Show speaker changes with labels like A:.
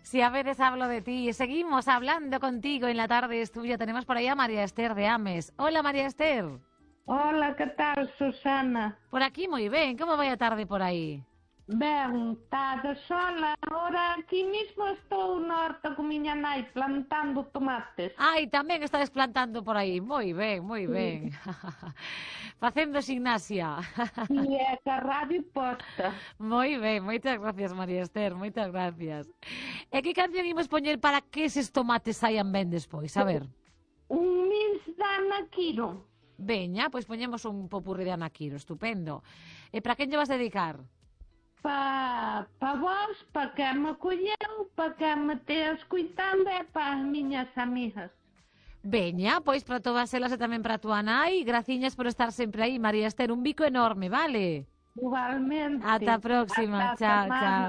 A: Si a veces hablo de ti. Seguimos hablando contigo en la tarde es tuya. Tenemos por ahí a María Esther de Ames. Hola, María Esther.
B: Hola, que tal, Susana?
A: Por aquí moi ben. Como vai a tarde por aí?
B: Ben, está de sola. Ahora aquí mismo estou no horta con miña nai plantando tomates.
A: Ai, tamén estades plantando por aí. Moi ben, moi ben. Facendo gimnasia.
B: E é que a radio posta.
A: Moi ben, moitas gracias, María Esther, moitas gracias. E que canción imos poñer para que eses tomates saian ben despois? A ver.
B: Un mix da Ana Quiro.
A: Veña, pois poñemos un popurrí de Ana Quiro, estupendo. E para quen lle vas dedicar?
B: Pa vos, pa que me colleu, pa que me te escuitando e pa as miñas amigas.
A: Veña, pois para todas elas e tamén para a túa nai. Graciñas por estar sempre aí, María Esther. Un bico enorme, vale?
B: Igualmente.
A: Ata a próxima. Chao, chao.